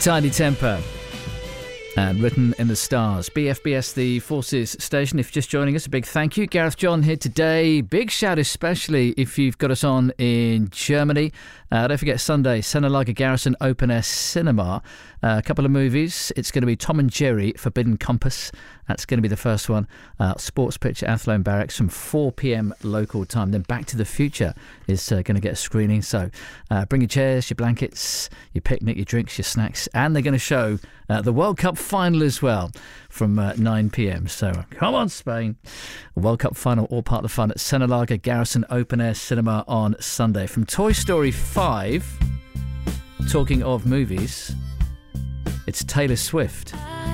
Tidy Temper and Written in the Stars. BFBS, the Forces station. If you're just joining us, a big thank you. Gareth John here today. Big shout especially if you've got us on in Germany. Don't forget Sunday, Senelager Garrison Open Air Cinema. A couple of movies. It's going to be Tom and Jerry, Forbidden Compass. That's going to be the first one. Sports Pitch at Athlone Barracks from 4 p.m. local time. Then Back to the Future is going to get a screening. So bring your chairs, your blankets, your picnic, your drinks, your snacks. And they're going to show the World Cup final as well from 9 p.m. So come on, Spain. World Cup final, all part of the fun at Senelager Garrison Open Air Cinema on Sunday. From Toy Story 5, talking of movies, it's Taylor Swift.